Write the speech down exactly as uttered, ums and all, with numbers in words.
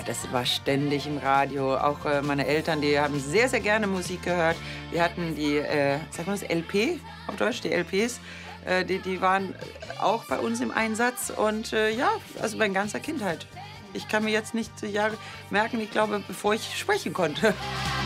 das war ständig im Radio. Auch äh, meine Eltern, die haben sehr, sehr gerne Musik gehört. Wir hatten die, äh, sag mal das, L P auf Deutsch, die L Ps. Äh, die, die waren auch bei uns im Einsatz. Und äh, ja, also meine ganze Kindheit. Ich kann mir jetzt nicht die Jahre merken, ich glaube, bevor ich sprechen konnte.